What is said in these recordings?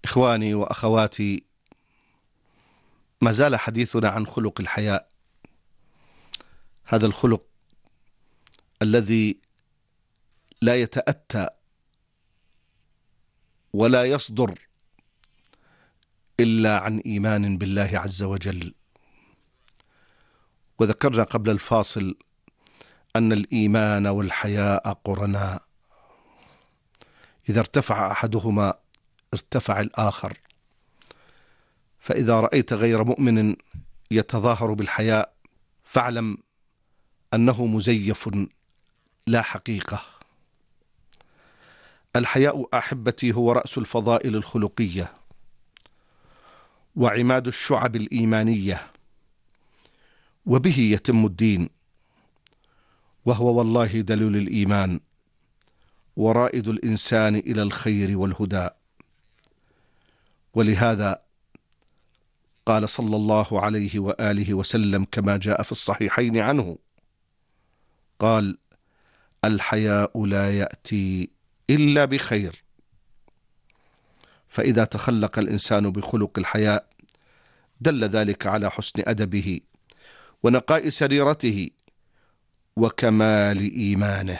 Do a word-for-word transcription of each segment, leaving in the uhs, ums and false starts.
إخواني وأخواتي، ما زال حديثنا عن خلق الحياء، هذا الخلق الذي لا يتأتى ولا يصدر إلا عن إيمان بالله عز وجل. وذكرنا قبل الفاصل أن الإيمان والحياء قرناء، إذا ارتفع أحدهما ارتفع الآخر. فإذا رأيت غير مؤمن يتظاهر بالحياء فاعلم أنه مزيف لا حقيقة. الحياء أحبتي هو رأس الفضائل الخلقية وعماد الشعب الإيمانية، وبه يتم الدين، وهو والله دليل الإيمان ورائد الإنسان إلى الخير والهدى. ولهذا قال صلى الله عليه وآله وسلم كما جاء في الصحيحين عنه، قال: الحياء لا يأتي إلا بخير. فإذا تخلق الإنسان بخلق الحياء دل ذلك على حسن أدبه ونقاء سريرته وكمال إيمانه.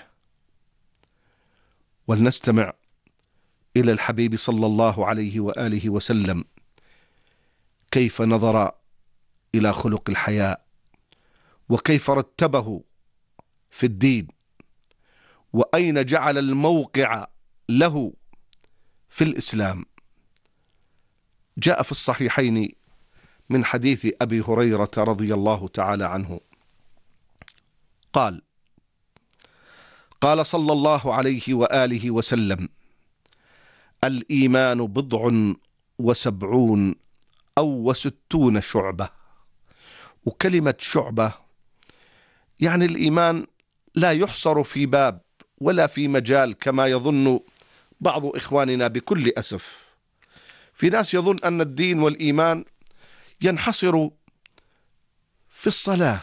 ولنستمع إلى الحبيب صلى الله عليه وآله وسلم كيف نظر إلى خلق الحياء وكيف رتبه في الدين، وأين جعل الموقع له في الإسلام. جاء في الصحيحين من حديث أبي هريرة رضي الله تعالى عنه قال: قال صلى الله عليه وآله وسلم: الإيمان بضع وسبعون أو وستون شعبة. وكلمة شعبة يعني الإيمان لا يحصر في باب ولا في مجال كما يظن بعض إخواننا بكل أسف. في ناس يظن أن الدين والإيمان ينحصر في الصلاة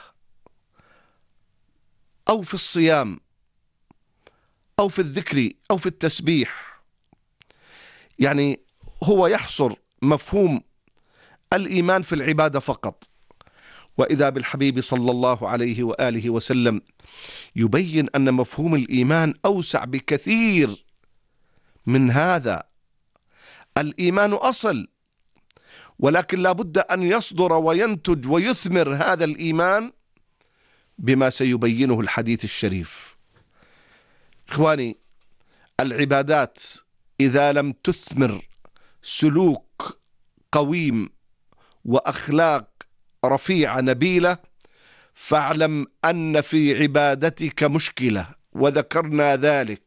أو في الصيام أو في الذكر أو في التسبيح، يعني هو يحصر مفهوم الإيمان في العبادة فقط. وإذا بالحبيب صلى الله عليه وآله وسلم يبين أن مفهوم الإيمان أوسع بكثير من هذا. الإيمان أصل، ولكن لا بد أن يصدر وينتج ويثمر هذا الإيمان بما سيبينه الحديث الشريف. إخواني، العبادات إذا لم تثمر سلوك قويم وأخلاق رفيعة نبيلة فاعلم أن في عبادتك مشكلة، وذكرنا ذلك.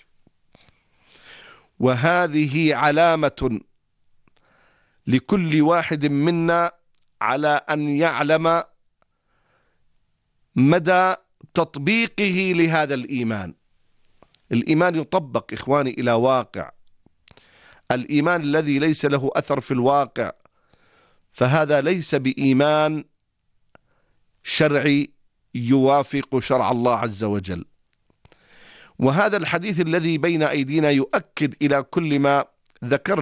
وهذه علامة لكل واحد منا على أن يعلم مدى تطبيقه لهذا الإيمان. الإيمان يطبق إخواني إلى واقع. الإيمان الذي ليس له أثر في الواقع فهذا ليس بإيمان شرعي يوافق شرع الله عز وجل. وهذا الحديث الذي بين أيدينا يؤكد إلى كل ما ذكرنا